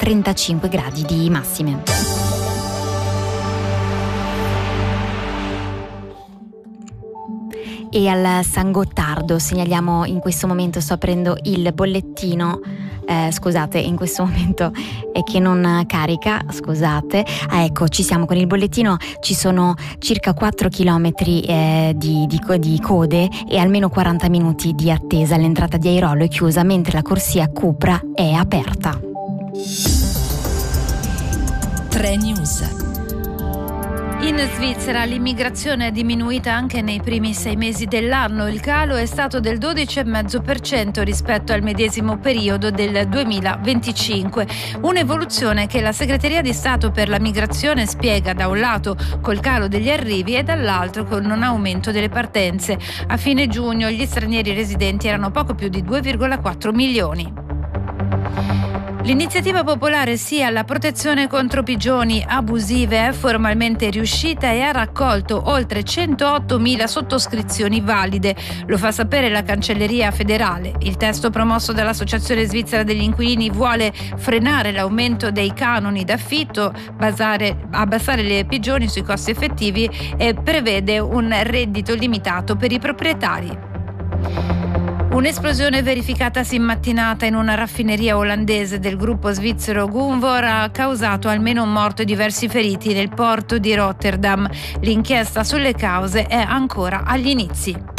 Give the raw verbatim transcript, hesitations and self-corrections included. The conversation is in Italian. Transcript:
trentacinque gradi di massime. E al San Gottardo segnaliamo in questo momento, sto aprendo il bollettino, eh, scusate, in questo momento è che non carica, scusate, ah, ecco, ci siamo con il bollettino, ci sono circa quattro chilometri eh, di, di, di code e almeno quaranta minuti di attesa. L'entrata di Airolo è chiusa mentre la corsia Cupra è aperta. tre News. In Svizzera l'immigrazione è diminuita anche nei primi sei mesi dell'anno. Il calo è stato del dodici virgola cinque per cento rispetto al medesimo periodo del duemilaventicinque. Un'evoluzione che la Segreteria di Stato per la Migrazione spiega da un lato col calo degli arrivi e dall'altro con un aumento delle partenze. A fine giugno gli stranieri residenti erano poco più di due virgola quattro milioni. L'iniziativa popolare Sì alla protezione contro pigioni abusive è formalmente riuscita e ha raccolto oltre centoottomila sottoscrizioni valide. Lo fa sapere la Cancelleria federale. Il testo promosso dall'Associazione Svizzera degli Inquilini vuole frenare l'aumento dei canoni d'affitto, basare, abbassare le pigioni sui costi effettivi e prevede un reddito limitato per i proprietari. Un'esplosione verificatasi in mattinata in una raffineria olandese del gruppo svizzero Gunvor ha causato almeno un morto e diversi feriti nel porto di Rotterdam. L'inchiesta sulle cause è ancora agli inizi.